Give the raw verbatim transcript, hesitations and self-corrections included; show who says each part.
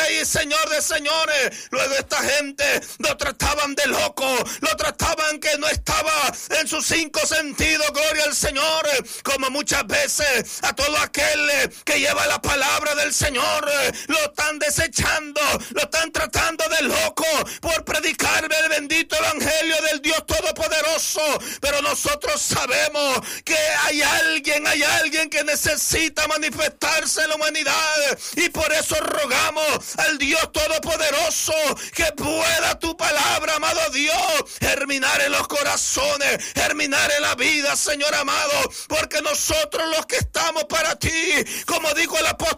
Speaker 1: rey y señor de señores. Luego esta gente lo trataban de loco, lo trataban que no estaba en sus cinco sentidos, gloria al Señor, como muchas veces a todo aquel que lleva la palabra del Señor lo están desechando, lo están tratando de loco por predicar el bendito evangelio del Dios Todopoderoso. Pero nosotros sabemos que hay alguien, hay alguien que necesita manifestarse en la humanidad, y por eso rogamos al Dios Todopoderoso que pueda tu palabra, amado Dios, germinar en los corazones, germinar en la vida, Señor amado, porque nosotros los que estamos para ti, como dijo el apóstol